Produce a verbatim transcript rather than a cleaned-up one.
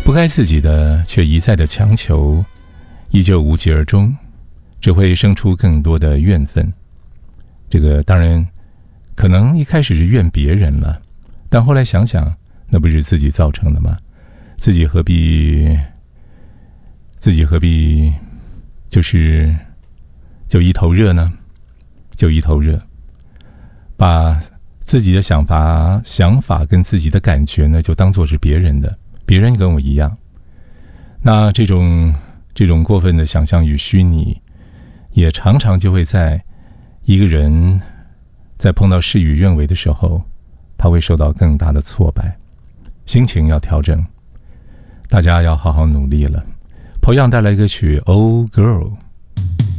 不该自己的却一再的强求，依旧无疾而终，只会生出更多的怨愤。这个当然可能一开始是怨别人了，但后来想想，那不是自己造成的吗？自己何必自己何必就是就一头热呢？就一头热，把自己的想法想法跟自己的感觉呢，就当作是别人的，别人跟我一样。那这种这种过分的想象与虚拟，也常常就会在一个人在碰到事与愿违的时候，他会受到更大的挫败，心情要调整，大家要好好努力了。Poyon带来歌曲《Oh Girl》。